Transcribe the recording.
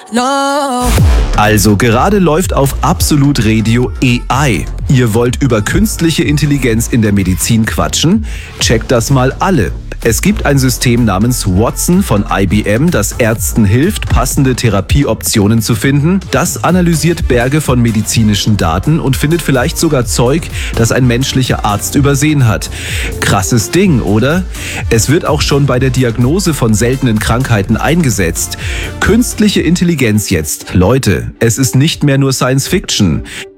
no. Also gerade läuft auf Absolut Radio AI. Ihr wollt über künstliche Intelligenz in der Medizin quatschen? Checkt das mal alle. Es gibt ein System namens Watson von IBM, das Ärzten hilft, passende Therapieoptionen zu finden. Das analysiert Berge von medizinischen Daten und findet vielleicht sogar Zeug, das ein menschlicher Arzt übersehen hat. Krasses Ding, oder? Es wird auch schon bei der Diagnose von seltenen Krankheiten eingesetzt. Künstliche Intelligenz jetzt. Leute, es ist nicht mehr nur Science Fiction.